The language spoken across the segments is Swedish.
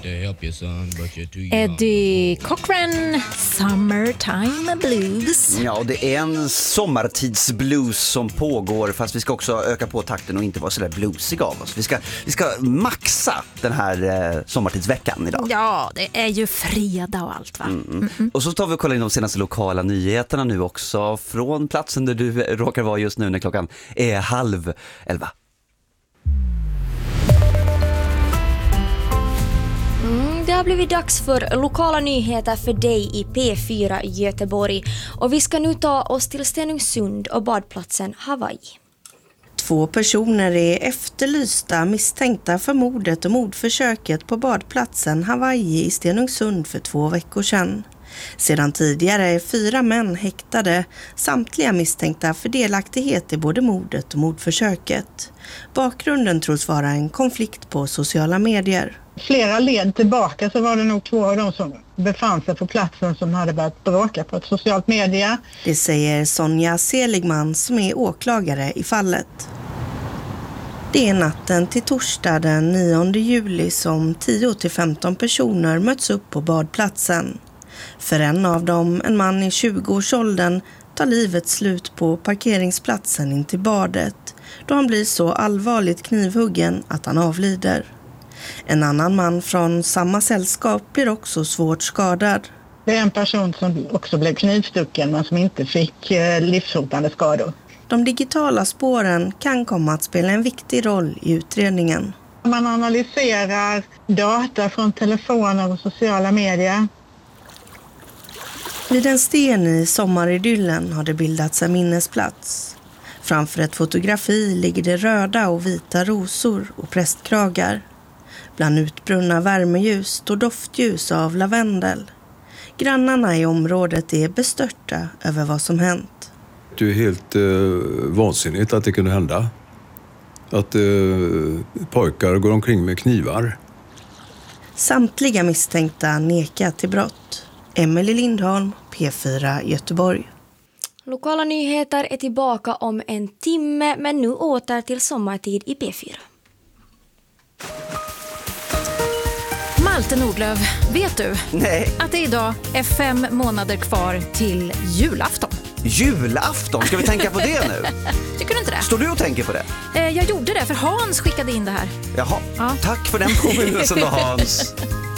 Eddie Cochran, Summertime Blues. Ja, det är en sommartidsblues som pågår, fast vi ska också öka på takten och inte vara så där bluesig av oss. Vi ska maxa den här sommartidsveckan idag. Ja, det är ju fredag och allt, va? Och så tar vi och kollar in de senaste lokala nyheterna nu också från platsen där du råkar vara just nu när klockan är 10:30. Det har blivit dags för lokala nyheter för dig i P4 Göteborg. Och vi ska nu ta oss till Stenungsund och badplatsen Hawaii. 2 personer är efterlysta misstänkta för mordet och mordförsöket på badplatsen Hawaii i Stenungsund för 2 veckor sedan. Sedan tidigare är 4 män häktade, samtliga misstänkta för delaktighet i både mordet och mordförsöket. Bakgrunden tros vara en konflikt på sociala medier. Flera led tillbaka så var det nog 2 av dem som befann sig på platsen som hade börjat bråka på ett socialt media. Det säger Sonja Seligman som är åklagare i fallet. Det är natten till torsdag den 9 juli som 10-15 personer möts upp på badplatsen. För en av dem, en man i 20-årsåldern, tar livet slut på parkeringsplatsen in till badet då han blir så allvarligt knivhuggen att han avlider. En annan man från samma sällskap blir också svårt skadad. Det är en person som också blev knivstucken men som inte fick livshotande skador. De digitala spåren kan komma att spela en viktig roll i utredningen. Man analyserar data från telefoner och sociala medier. Vid en sten i sommaridyllen har det bildats en minnesplats. Framför ett fotografi ligger det röda och vita rosor och prästkragar. Bland utbrunna värmeljus står doftljus av lavendel. Grannarna i området är bestörta över vad som hänt. Det är helt vansinnigt att det kunde hända. Att pojkar går omkring med knivar. Samtliga misstänkta nekar till brott. Emelie Lindholm, P4 Göteborg. Lokala nyheter är tillbaka om en timme, men nu åter till sommartid i P4. Malte Nordlöf, vet du att det idag är 5 månader kvar till julafton? Julafton? Ska vi tänka på det nu? Tycker du inte det? Står du och tänker på det? Jag gjorde det för Hans skickade in det här. Jaha, Ja. Tack för den påminnelsen då, Hans.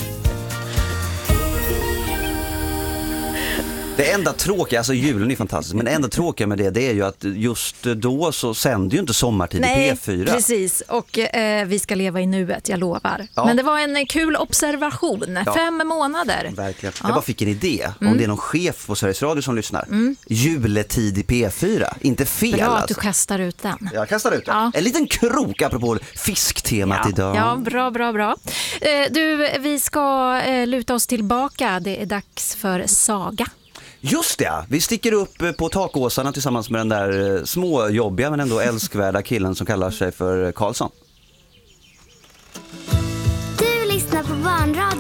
Det enda tråkiga, alltså julen är fantastisk, men det enda tråkiga med det är ju att just då så sänder ju inte sommartid i P4. Precis, och vi ska leva i nuet, jag lovar. Ja. Men det var en kul observation, 5 månader. Verkligen. Jag bara fick en idé, om det är någon chef på Sveriges Radio som lyssnar. Juletid i P4, inte fel. Bra att alltså. du kastar ut den. Jag kastar ut den. Ja. En liten krok apropå fisktemat idag. Ja, bra. Du, vi ska luta oss tillbaka. Det är dags för saga. Just det, vi sticker upp på takåsarna tillsammans med den där småjobbiga men ändå älskvärda killen som kallar sig för Karlsson. Du lyssnar på Barnradio.